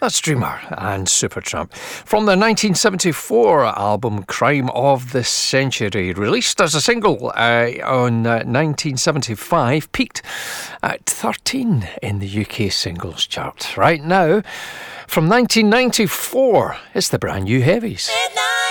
That's Dreamer and Supertramp. From their 1974 album Crime of the Century, released as a single on 1975, peaked at 13 in the UK singles chart. Right now, from 1994, it's the brand new Heavies.